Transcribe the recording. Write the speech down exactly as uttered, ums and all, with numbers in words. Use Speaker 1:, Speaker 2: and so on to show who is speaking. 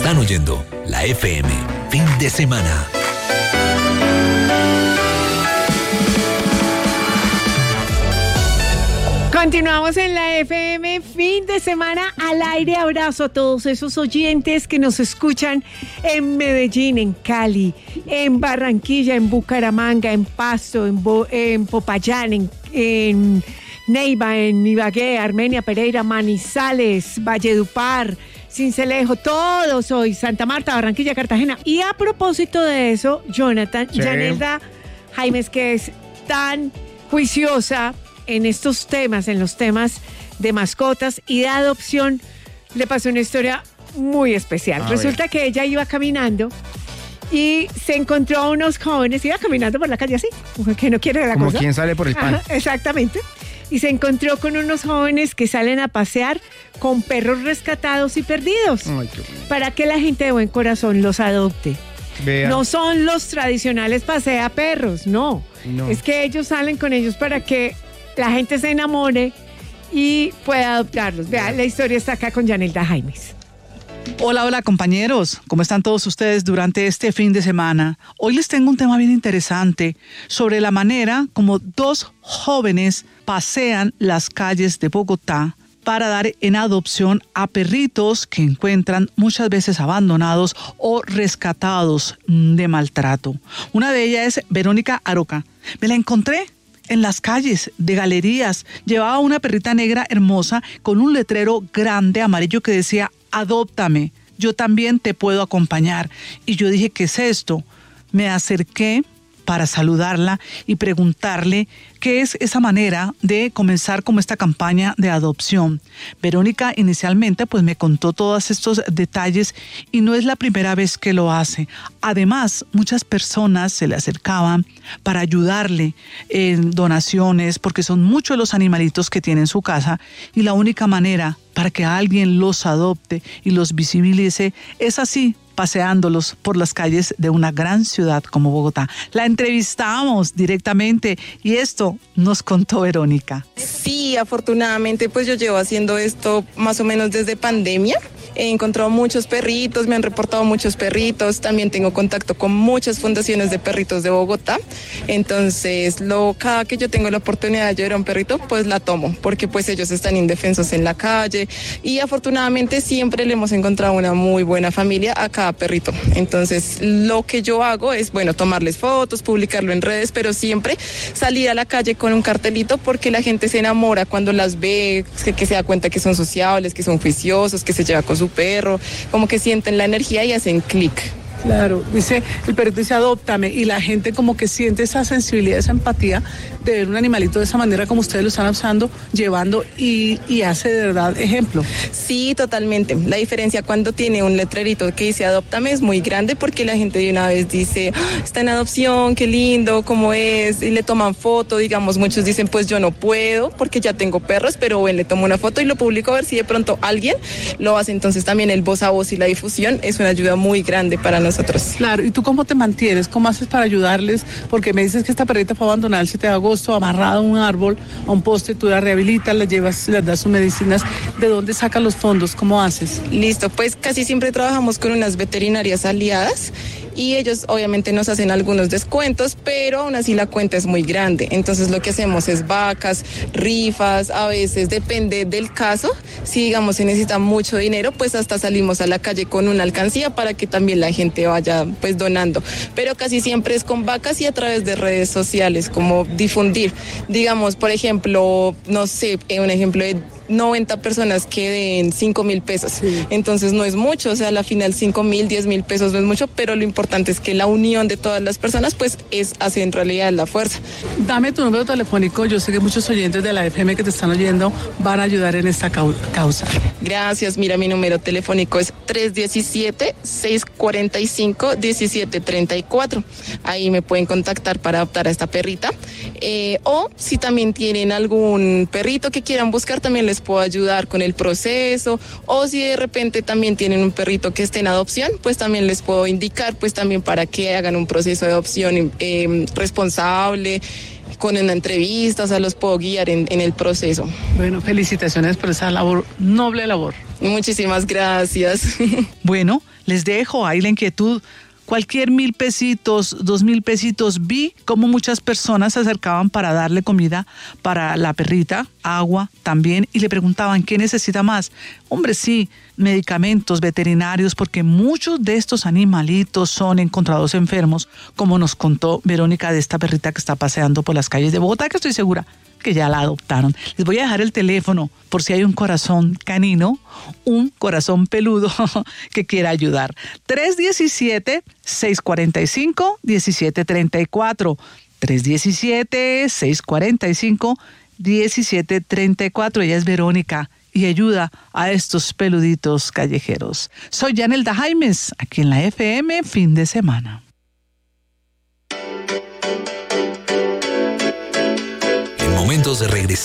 Speaker 1: Están oyendo la F M, fin de semana.
Speaker 2: Continuamos en la F M, fin de semana al aire. Abrazo a todos esos oyentes que nos escuchan en Medellín, en Cali, en Barranquilla, en Bucaramanga, en Pasto, en, Bo, en Popayán, en, en Neiva, en Ibagué, Armenia, Pereira, Manizales, Valledupar, Sincelejo, todos hoy, Santa Marta, Barranquilla, Cartagena. Y a propósito de eso, Jonathan, sí. Yanelda Jaimes, que es tan juiciosa en estos temas, en los temas de mascotas y de adopción, le pasó una historia muy especial. A Resulta ver. que ella iba caminando y se encontró a unos jóvenes, iba caminando por la calle así, que no quiere la
Speaker 3: Como
Speaker 2: cosa.
Speaker 3: Como quien sale por el pan.
Speaker 2: Ajá, exactamente. Y se encontró con unos jóvenes que salen a pasear con perros rescatados y perdidos. Ay, qué lindo. Para que la gente de buen corazón los adopte. Vea. No son los tradicionales pasea perros, no. no. Es que ellos salen con ellos para que la gente se enamore y pueda adoptarlos. Vea, la historia está acá con Yanelda Jaimes.
Speaker 4: Hola, hola compañeros, ¿cómo están todos ustedes durante este fin de semana? Hoy les tengo un tema bien interesante sobre la manera como dos jóvenes pasean las calles de Bogotá para dar en adopción a perritos que encuentran muchas veces abandonados o rescatados de maltrato. Una de ellas es Verónica Aroca. Me la encontré en las calles de galerías. Llevaba una perrita negra hermosa con un letrero grande amarillo que decía: adóptame, yo también te puedo acompañar. Y yo dije, ¿qué es esto? Me acerqué para saludarla y preguntarle qué es esa manera de comenzar como esta campaña de adopción. Verónica inicialmente pues me contó todos estos detalles y no es la primera vez que lo hace. Además, muchas personas se le acercaban para ayudarle en donaciones porque son muchos los animalitos que tiene en su casa y la única manera para que alguien los adopte y los visibilice es así, paseándolos por las calles de una gran ciudad como Bogotá. La entrevistamos directamente y esto nos contó Verónica.
Speaker 5: Sí, afortunadamente pues yo llevo haciendo esto más o menos desde pandemia. He encontrado muchos perritos, me han reportado muchos perritos, también tengo contacto con muchas fundaciones de perritos de Bogotá, entonces lo, cada que yo tengo la oportunidad de ayudar a un perrito, pues la tomo, porque pues ellos están indefensos en la calle y afortunadamente siempre le hemos encontrado una muy buena familia a cada perrito. Entonces lo que yo hago es, bueno, tomarles fotos, publicarlo en redes, pero siempre salir a la calle con un cartelito porque la gente se enamora cuando las ve, que, que se da cuenta que son sociables, que son juiciosos, que se lleva con su perro, como que sienten la energía y hacen clic.
Speaker 6: Claro, dice, el perrito dice adóptame y la gente como que siente esa sensibilidad, esa empatía de ver un animalito de esa manera como ustedes lo están usando, llevando y, y hace de verdad ejemplo.
Speaker 5: Sí, totalmente. La diferencia cuando tiene un letrerito que dice adóptame es muy grande porque la gente de una vez dice, oh, está en adopción, qué lindo, cómo es, y le toman foto, digamos, muchos dicen pues yo no puedo porque ya tengo perros, pero bueno, le tomo una foto y lo publico a ver si de pronto alguien lo hace. Entonces también el voz a voz y la difusión es una ayuda muy grande para nosotros. Nosotros.
Speaker 6: Claro, ¿y tú cómo te mantienes? ¿Cómo haces para ayudarles? Porque me dices que esta perrita fue abandonada el siete de agosto, amarrada a un árbol, a un poste, tú la rehabilitas, la llevas, les das sus medicinas. ¿De dónde sacas los fondos? ¿Cómo haces?
Speaker 5: Listo, pues casi siempre trabajamos con unas veterinarias aliadas y ellos obviamente nos hacen algunos descuentos, pero aún así la cuenta es muy grande. Entonces lo que hacemos es vacas, rifas, a veces depende del caso. Si digamos se necesita mucho dinero, pues hasta salimos a la calle con una alcancía para que también la gente vaya pues donando. Pero casi siempre es con vacas y a través de redes sociales, como difundir. Digamos, por ejemplo, no sé, un ejemplo de noventa personas que den cinco mil pesos. Sí. Entonces no es mucho, o sea, a la final cinco mil, diez mil pesos no es mucho, pero lo importante es que la unión de todas las personas pues es hace en realidad la fuerza.
Speaker 6: Dame tu número telefónico, yo sé que muchos oyentes de la F M que te están oyendo van a ayudar en esta causa.
Speaker 5: Gracias, mira, mi número telefónico es tres uno siete, seis cuatro cinco, uno siete tres cuatro. Ahí me pueden contactar para adoptar a esta perrita. Eh, o si también tienen algún perrito que quieran buscar, también les puedo ayudar con el proceso, o si de repente también tienen un perrito que esté en adopción, pues también les puedo indicar, pues también para que hagan un proceso de adopción eh, responsable, con una entrevista, o sea, los puedo guiar en, en el proceso.
Speaker 6: Bueno, felicitaciones por esa labor, noble labor.
Speaker 5: Muchísimas gracias.
Speaker 4: Bueno, les dejo ahí la inquietud. Cualquier mil pesitos, dos mil pesitos, vi cómo muchas personas se acercaban para darle comida para la perrita, agua también, y le preguntaban ¿qué necesita más? Hombre, sí, medicamentos veterinarios, porque muchos de estos animalitos son encontrados enfermos, como nos contó Verónica de esta perrita que está paseando por las calles de Bogotá, que estoy segura que ya la adoptaron. Les voy a dejar el teléfono por si hay un corazón canino, un corazón peludo que quiera ayudar. tres uno siete, seis cuatro cinco, uno siete tres cuatro. tres uno siete, seis cuatro cinco, uno siete tres cuatro. Ella es Verónica y ayuda a estos peluditos callejeros. Soy Yanelda Jaimes, aquí en la F M Fin de Semana.
Speaker 1: Momentos de regresar.